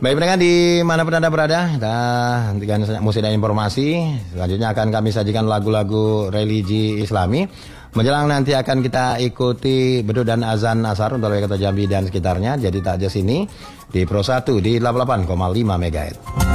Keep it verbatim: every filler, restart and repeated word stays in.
Baik pendengar di manapun Anda berada, kita hentikan musik dan informasi. Selanjutnya akan kami sajikan lagu-lagu religi Islami. Menjelang nanti akan kita ikuti beduk dan azan asar untuk Wali Kota Jambi dan sekitarnya. Jadi tak aja sini di Pro satu di delapan puluh delapan koma lima megahertz.